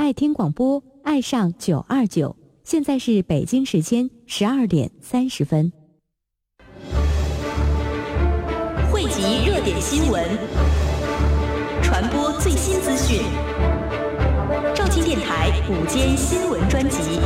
爱听广播，爱上929。现在是北京时间12点30分。 汇集热点新闻，传播最新资讯。肇庆电台午间新闻专辑。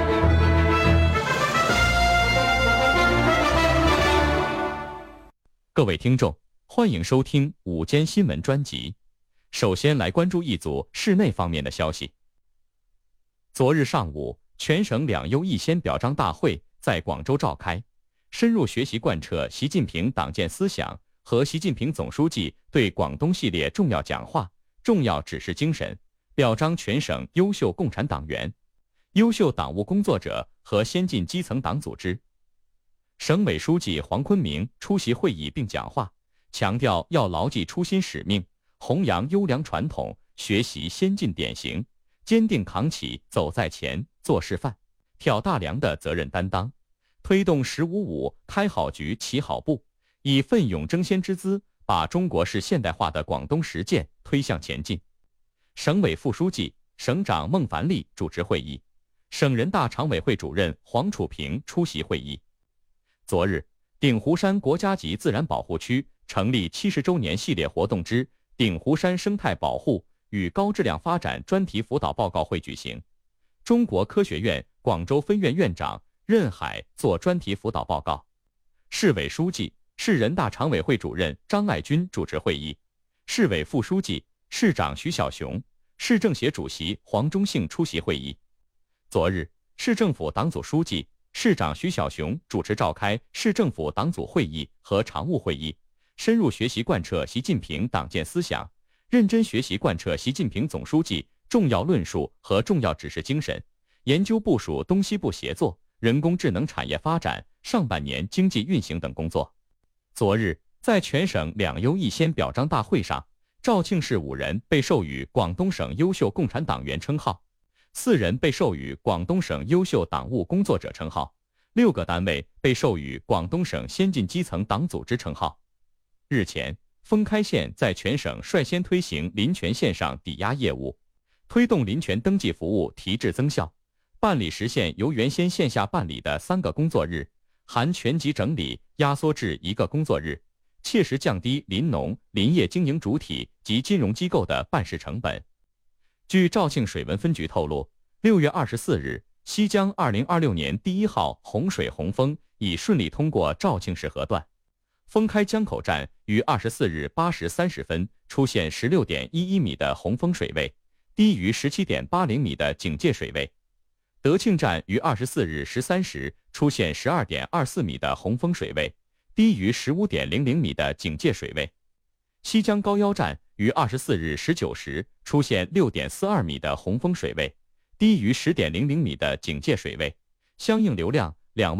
各位听众，欢迎收听午间新闻专辑。首先来关注一组室内方面的消息。昨日上午，全省两优一先表彰大会在广州召开，深入学习贯彻习近平党建思想和习近平总书记对广东系列重要讲话、重要指示精神，表彰全省优秀共产党员、优秀党务工作者和先进基层党组织。省委书记黄坤明出席会议并讲话，强调要牢记初心使命，弘扬优良传统，学习先进典型，坚定扛起走在前、做示范、挑大梁的责任担当，推动“1055”开好局、起好步，以奋勇争先之姿，把中国式现代化的广东实践推向前进。省委副书记、省长孟凡利主持会议，省人大常委会主任黄楚平出席会议。昨日，鼎湖山国家级自然保护区成立70周年系列活动之鼎湖山生态保护与高质量发展专题辅导报告会举行，中国科学院广州分院院长任海作专题辅导报告。市委书记、市人大常委会主任张爱军主持会议，市委副书记、市长徐小雄、市政协主席黄忠信出席会议。昨日，市政府党组书记、市长徐小雄主持召开市政府党组会议和常务会议，深入学习贯彻习近平党建思想，认真学习贯彻习近平总书记重要论述和重要指示精神，研究部署东西部协作、人工智能产业发展、上半年经济运行等工作。昨日，在全省两优一先表彰大会上，肇庆市5人被授予广东省优秀共产党员称号，4人被授予广东省优秀党务工作者称号，6个单位被授予广东省先进基层党组织称号。日前，封开县在全省率先推行林权线上抵押业务，推动林权登记服务提质增效，办理时限由原先线下办理的3个工作日含全集整理压缩至1个工作日，切实降低林农、林业经营主体及金融机构的办事成本。据肇庆水文分局透露，6月24日，西江2026年第1号洪水洪峰已顺利通过肇庆市河段。封开江口站于24日8时30分出现16.11米的洪峰水位，低于17.80米的警戒水位。德庆站于24日13时出现12.24米的洪峰水位，低于15.00米的警戒水位。西江高腰站于24日19时出现6.42米的洪峰水位，低于10.00米的警戒水位，相应流量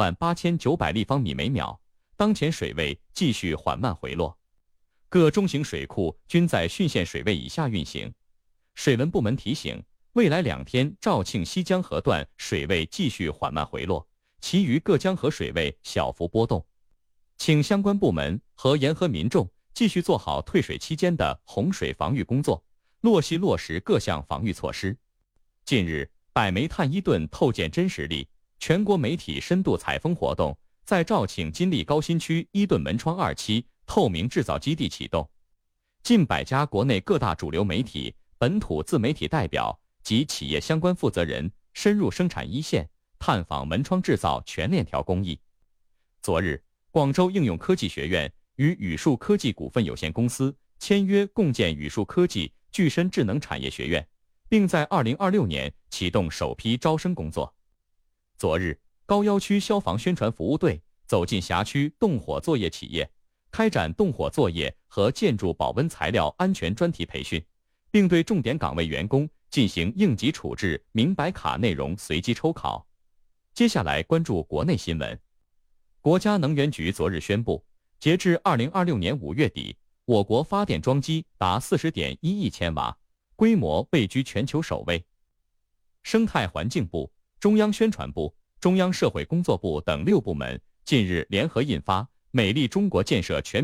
28900立方米每秒。当前水位继续缓慢回落，各中型水库均在汛限水位以下运行。水文部门提醒，未来2天肇庆西江河段水位继续缓慢回落，其余各江河水位小幅波动，请相关部门和沿河民众继续做好退水期间的洪水防御工作，落实各项防御措施。近日，百煤炭伊顿透鉴真实力全国媒体深度采风活动在肇庆金利高新区伊顿门窗2期透明制造基地启动，近100家国内各大主流媒体、本土自媒体代表及企业相关负责人深入生产一线，探访门窗制造全链条工艺。昨日，广州应用科技学院与宇树科技股份有限公司签约共建宇树科技具身智能产业学院，并在2026年启动首批招生工作。昨日，高要区消防宣传服务队走进辖区动火作业企业，开展动火作业和建筑保温材料安全专题培训，并对重点岗位员工进行应急处置明白卡内容随机抽考。接下来关注国内新闻。国家能源局昨日宣布，截至2026年5月底，我国发电装机达40.1亿千瓦，规模位居全球首位。生态环境部、中央宣传部、中央社会工作部等6部门近日联合印发《美丽中国建设全